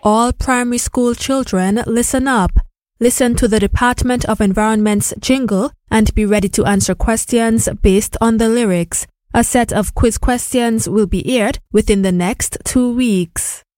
All primary school children, listen up. Listen to the Department of Environment's jingle and be ready to answer questions based on the lyrics. A set of quiz questions will be aired within the next 2 weeks.